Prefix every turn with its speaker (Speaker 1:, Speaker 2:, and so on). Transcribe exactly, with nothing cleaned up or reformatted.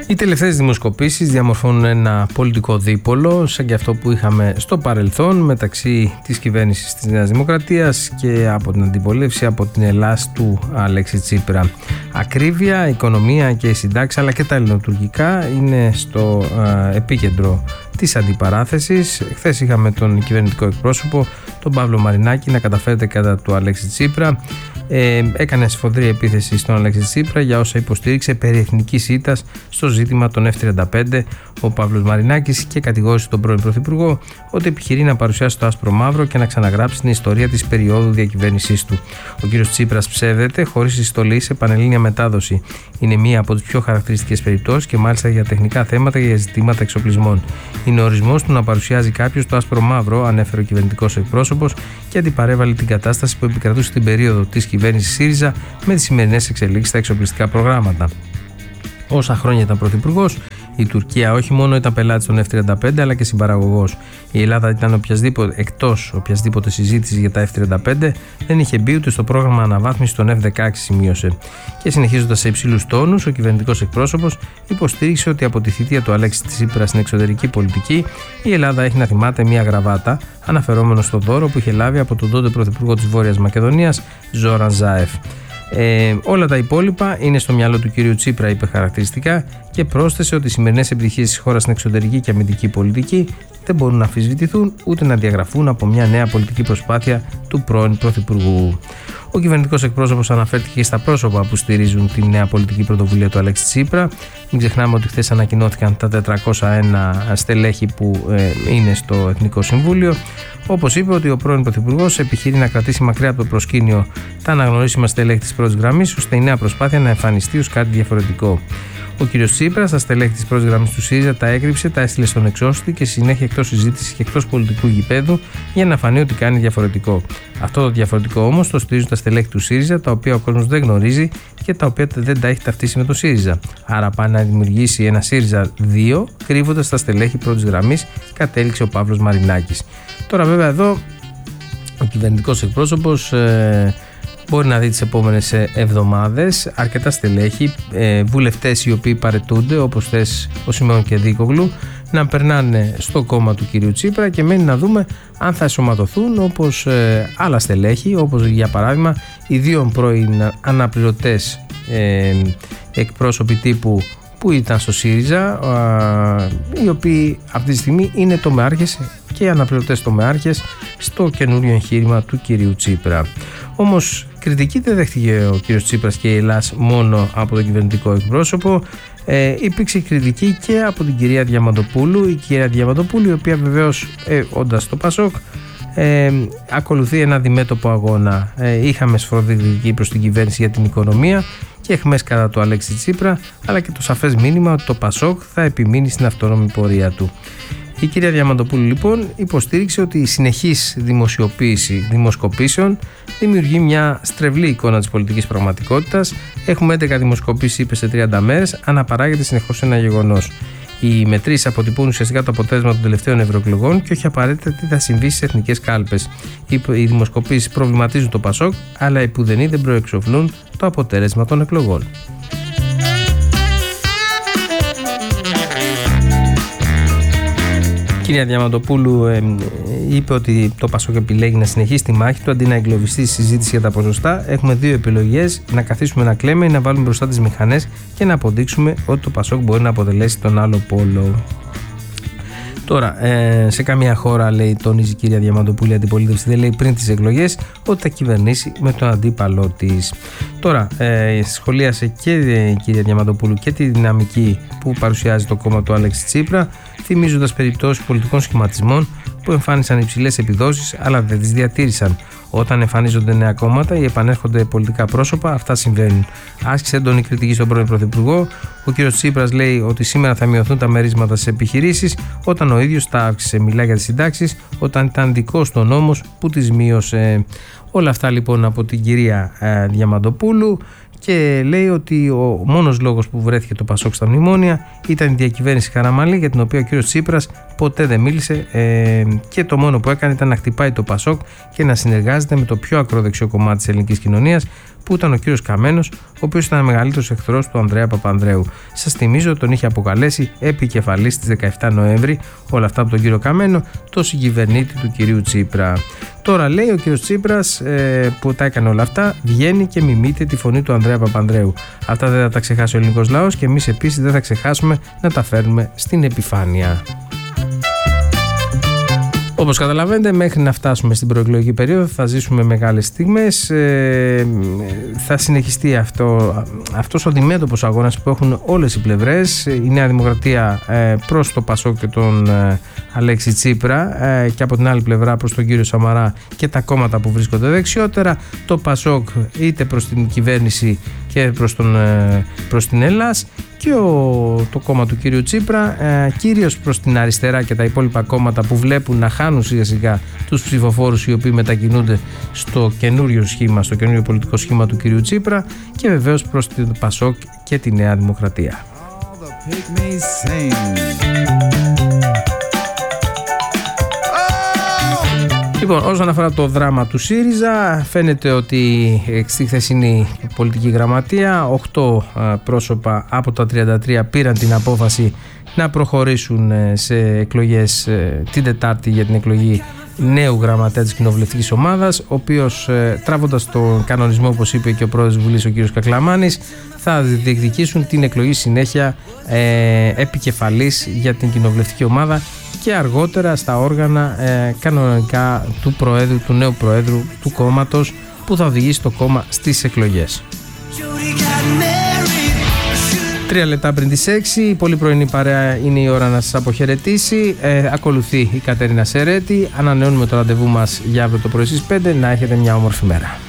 Speaker 1: Οι τελευταίες δημοσκοπήσεις διαμορφώνουν ένα πολιτικό δίπολο, σαν και αυτό που είχαμε στο παρελθόν μεταξύ της κυβέρνησης της Νέας Δημοκρατίας και από την αντιπολίτευση από την Ελλάς του Αλέξη Τσίπρα. Ακρίβεια, οικονομία και συντάξεις αλλά και τα ελληνοτουρκικά είναι στο ε, επίκεντρο της αντιπαράθεσης. Χθες είχαμε τον κυβερνητικό εκπρόσωπο, τον Παύλο Μαρινάκη, να καταφέρεται κατά του Αλέξη Τσίπρα. Ε, έκανε σφοδρή επίθεση στον Αλέξη Τσίπρα για όσα υποστήριξε περί εθνικής ήττας στο ζήτημα των εφ τριάντα πέντε ο Παύλος Μαρινάκης και κατηγόρησε τον πρώην Πρωθυπουργό ότι επιχειρεί να παρουσιάσει το άσπρο μαύρο και να ξαναγράψει την ιστορία της περίοδου διακυβέρνησής του. Ο κ. Τσίπρας ψεύδεται χωρίς συστολή σε πανελλήνια μετάδοση. Είναι μία από τις πιο χαρακτηριστικές περιπτώσεις και μάλιστα για τεχνικά θέματα και για ζητήματα εξοπλισμών. Είναι ο ορισμός του να παρουσιάζει κάποιος το άσπρο μαύρο, ανέφερε ο κυβερνητικός εκπρόσωπος και αντιπαρέβαλε την κατάσταση που επικρατούσε στην περίοδο της κυβέρνησης ΣΥΡΙΖΑ με τις σημερινές εξελίξεις στα εξοπλιστικά προγράμματα. Όσα χρόνια ήταν πρωθυπουργός, η Τουρκία όχι μόνο ήταν πελάτης των εφ τριάντα πέντε αλλά και συμπαραγωγός. Η Ελλάδα ήταν οποιασδήποτε, εκτός οποιασδήποτε συζήτηση για τα εφ τριάντα πέντε, δεν είχε μπει ούτε στο πρόγραμμα αναβάθμισης των εφ δεκαέξι, σημείωσε. Και συνεχίζοντας σε υψηλούς τόνους, ο κυβερνητικός εκπρόσωπος υποστήριξε ότι από τη θητεία του Αλέξη Τσίπρα στην εξωτερική πολιτική, η Ελλάδα έχει να θυμάται μια γραβάτα, αναφερόμενο στο δώρο που είχε λάβει από τον τότε πρωθυπουργό της Βόρειας Μακεδονίας, Ζόραν Ζάεφ. Ε, όλα τα υπόλοιπα είναι στο μυαλό του κυρίου Τσίπρα, είπε χαρακτηριστικά, και πρόσθεσε ότι οι σημερινές επιτυχίες της χώρας στην εξωτερική και αμυντική πολιτική δεν μπορούν να αμφισβητηθούν ούτε να διαγραφούν από μια νέα πολιτική προσπάθεια του πρώην Πρωθυπουργού. Ο κυβερνητικός εκπρόσωπος αναφέρθηκε και στα πρόσωπα που στηρίζουν τη νέα πολιτική πρωτοβουλία του Αλέξη Τσίπρα. Μην ξεχνάμε ότι χθες ανακοινώθηκαν τα τετρακόσια ένα στελέχη που ε, είναι στο Εθνικό Συμβούλιο. Όπως είπε, ότι ο πρώην Πρωθυπουργός επιχειρεί να κρατήσει μακριά από το προσκήνιο τα αναγνωρίσιμα στελέχη της πρώτης γραμμής, ώστε η νέα προσπάθεια να εμφανιστεί ως κάτι διαφορετικό. Ο κ. Τσίπρας, τα στελέχη της πρώτης γραμμής του ΣΥΡΙΖΑ, τα έκρυψε, τα έστειλε στον εξώστη και συνέχεια εκτός συζήτησης και εκτός πολιτικού γηπέδου για να φανεί ότι κάνει διαφορετικό. Αυτό το διαφορετικό όμως το στηρίζουν τα στελέχη του ΣΥΡΙΖΑ, τα οποία ο κόσμος δεν γνωρίζει και τα οποία δεν τα έχει ταυτίσει με το ΣΥΡΙΖΑ. Άρα πάει να δημιουργήσει ένα ΣΥΡΙΖΑ δύο, κρύβοντας τα στελέχη πρώτης γραμμής, κατέληξε ο Παύλος Μαρινάκης. Τώρα, βέβαια, εδώ ο κυβερνητικός εκπρόσωπος ε, μπορεί να δει τις επόμενες εβδομάδες αρκετά στελέχη, ε, βουλευτές οι οποίοι παρετούνται, όπως θες ο Σιμεών και Δίκογλου, να περνάνε στο κόμμα του κυρίου Τσίπρα και μένει να δούμε αν θα εσωματωθούν όπως ε, άλλα στελέχη, όπως για παράδειγμα οι δύο πρώην αναπληρωτές ε, εκπρόσωποι τύπου που ήταν στο ΣΥΡΙΖΑ, ε, οι οποίοι αυτή τη στιγμή είναι τομεάρχες και αναπληρωτές τομεάρχες στο καινούριο εγχείρημα του κυρίου Τσίπρα. Όμως κριτική δεν δέχτηκε ο κύριος Τσίπρας και η Ελλάς μόνο από τον κυβερνητικό εκπρόσωπο. Ε, υπήρξε κριτική και από την κυρία Διαμαντοπούλου. Η κυρία Διαμαντοπούλου, η οποία βεβαίως ε, όντας στο ΠΑΣΟΚ ε, ακολουθεί ένα αντιμέτωπο αγώνα. Ε, είχαμε σφοδρή κριτική προς την κυβέρνηση για την οικονομία και εχμές κατά του Αλέξη Τσίπρα, αλλά και το σαφές μήνυμα ότι το ΠΑΣΟΚ θα επιμείνει στην αυτόνομη πορεία του. Η κυρία Διαμαντοπούλου λοιπόν υποστήριξε ότι η συνεχής δημοσιοποίηση δημοσκοπήσεων δημιουργεί μια στρεβλή εικόνα της πολιτικής πραγματικότητας. Έχουμε έντεκα δημοσκοπήσεις, είπε, σε τριάντα μέρες, αναπαράγεται συνεχώς ένα γεγονός. Οι μετρήσεις αποτυπούν ουσιαστικά το αποτέλεσμα των τελευταίων ευρωεκλογών και όχι απαραίτητα τι θα συμβεί στις εθνικές κάλπες. Οι δημοσκοπήσεις προβληματίζουν το ΠΑΣΟΚ, αλλά επουδενή δεν προεξοφλούν το αποτέλεσμα των εκλογών. Η κυρία Διαμαντοπούλου ε, είπε ότι το ΠΑΣΟΚ επιλέγει να συνεχίσει τη μάχη του αντί να εγκλωβιστεί στη συζήτηση για τα ποσοστά. Έχουμε δύο επιλογές: να καθίσουμε να κλαίμε ή να βάλουμε μπροστά τις μηχανές και να αποδείξουμε ότι το ΠΑΣΟΚ μπορεί να αποτελέσει τον άλλο πόλο. Τώρα, ε, σε καμία χώρα, λέει, τονίζει η κυρία Διαμαντοπούλου, η αντιπολίτευση δεν λέει πριν τις εκλογές ότι θα κυβερνήσει με τον αντίπαλό της. Τώρα, ε, σχολίασε και η κυρία Διαμαντοπούλου και τη δυναμική που παρουσιάζει το κόμμα του Αλέξη Τσίπρα, θυμίζοντας περιπτώσεις πολιτικών σχηματισμών που εμφάνισαν υψηλές επιδόσεις αλλά δεν τις διατήρησαν. Όταν εμφανίζονται νέα κόμματα ή επανέρχονται πολιτικά πρόσωπα, αυτά συμβαίνουν. Άσκησε έντονη κριτική στον πρώην Πρωθυπουργό. Ο κ. Τσίπρας λέει ότι σήμερα θα μειωθούν τα μερίσματα στις επιχειρήσεις, όταν ο ίδιος τα αύξησε. Μιλάει για τις συντάξεις, όταν ήταν δικός του ο νόμος που τις μείωσε. Όλα αυτά λοιπόν από την κυρία ε, Διαμαντοπούλου. Και λέει ότι ο μόνος λόγος που βρέθηκε το ΠΑΣΟΚ στα μνημόνια ήταν η διακυβέρνηση Καραμανλή, για την οποία ο κ. Τσίπρας ποτέ δεν μίλησε ε, και το μόνο που έκανε ήταν να χτυπάει το ΠΑΣΟΚ και να συνεργάζεται με το πιο ακροδεξιό κομμάτι της ελληνικής κοινωνίας, που ήταν ο κύριος Καμένος, ο οποίος ήταν μεγαλύτερος εχθρός του Ανδρέα Παπανδρέου. Σας θυμίζω, τον είχε αποκαλέσει επικεφαλής στις δεκαεφτά Νοέμβρη, όλα αυτά από τον κύριο Καμένο, το συγκυβερνήτη του κυρίου Τσίπρα. Τώρα λέει ο κύριος Τσίπρας ε, που τα έκανε όλα αυτά, βγαίνει και μιμείται τη φωνή του Ανδρέα Παπανδρέου. Αυτά δεν θα τα ξεχάσει ο ελληνικός λαός και εμείς επίσης δεν θα ξεχάσουμε να τα φέρνουμε στην επιφάνεια. Όπως καταλαβαίνετε, μέχρι να φτάσουμε στην προεκλογική περίοδο θα ζήσουμε μεγάλες στιγμές. Ε, θα συνεχιστεί αυτό, αυτός ο διμέτωπος αγώνας που έχουν όλες οι πλευρές. Η Νέα Δημοκρατία ε, προς το Πασόκ και τον ε, Αλέξη Τσίπρα ε, και από την άλλη πλευρά προς τον κύριο Σαμαρά και τα κόμματα που βρίσκονται δεξιότερα. Το Πασόκ είτε προς την κυβέρνηση και προς, τον, ε, προς την Ελλάς και ο, το κόμμα του κύριου Τσίπρα ε, κυρίως προς την αριστερά και τα υπόλοιπα κόμματα που βλέπουν να χάνουν σιγά σιγά τους ψηφοφόρους οι οποίοι μετακινούνται στο καινούριο σχήμα, στο καινούριο πολιτικό σχήμα του κύριου Τσίπρα και βεβαίως προς την Πασόκ και τη Νέα Δημοκρατία. Λοιπόν, όσον αφορά το δράμα του ΣΥΡΙΖΑ, φαίνεται ότι στη χθεσινή πολιτική γραμματεία οκτώ πρόσωπα από τα τριάντα τρία πήραν την απόφαση να προχωρήσουν σε εκλογές την Τετάρτη για την εκλογή νέου γραμματέα της κοινοβουλευτικής ομάδας, ο οποίος τράβοντας τον κανονισμό, όπως είπε και ο πρόεδρος της Βουλής ο κ. Κακλαμάνης, θα διεκδικήσουν την εκλογή συνέχεια ε, επικεφαλής για την κοινοβουλευτική ομάδα και αργότερα στα όργανα ε, κανονικά του προέδρου, του νέου προέδρου του κόμματος που θα οδηγήσει το κόμμα στις εκλογές. Τρία λεπτά πριν τις έξι, η πολύ πρωινή παρέα είναι η ώρα να σας αποχαιρετήσει. Ε, ακολουθεί η Κατερίνα Σερέτη. Ανανεώνουμε το ραντεβού μας για αύριο το πρωί στις πέντε. Να έχετε μια όμορφη μέρα.